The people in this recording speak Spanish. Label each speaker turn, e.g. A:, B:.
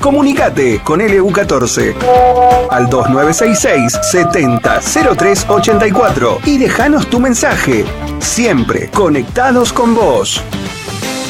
A: Comunicate con LU14 al 2966 700384 y dejanos tu mensaje. Siempre conectados con vos.